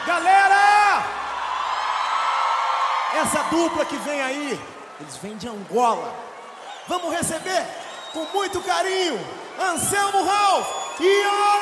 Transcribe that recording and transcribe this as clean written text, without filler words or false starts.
Galera! Essa dupla que vem aí, eles vêm de Angola. Vamos receber com muito carinho Anselmo Ralph e